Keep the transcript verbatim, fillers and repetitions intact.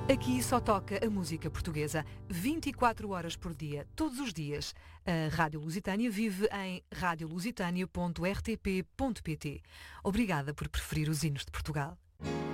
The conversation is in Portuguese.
Aqui só toca a música portuguesa, vinte e quatro horas por dia, todos os dias. A Rádio Lusitânia vive em rádio lusitânia ponto r t p ponto p t. Obrigada por preferir os hinos de Portugal.